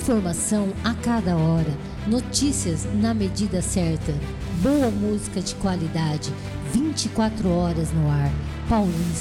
Informação a cada hora, notícias na medida certa, boa música de qualidade, 24 horas no ar. Paulista.